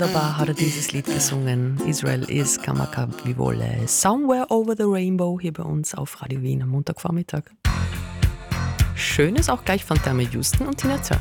Wunderbar hat er dieses Lied gesungen. Israel is Kamaka Vivole. Somewhere over the Rainbow hier bei uns auf Radio Wien am Montagvormittag. Schön ist auch gleich von Thelma Houston und Tina Turner.